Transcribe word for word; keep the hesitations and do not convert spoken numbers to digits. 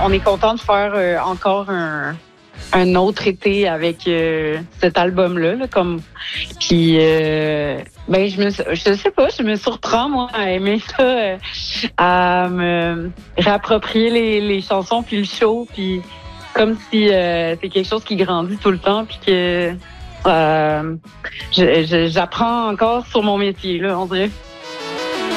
on est content de faire euh, encore un, un autre été avec euh, cet album-là. Là, comme puis, euh, ben je me, je sais pas, je me surprends moi à aimer ça, euh, à me réapproprier les, les chansons puis le show, puis comme si euh, c'est quelque chose qui grandit tout le temps, puis que euh, je- je- j'apprends encore sur mon métier là, on dirait.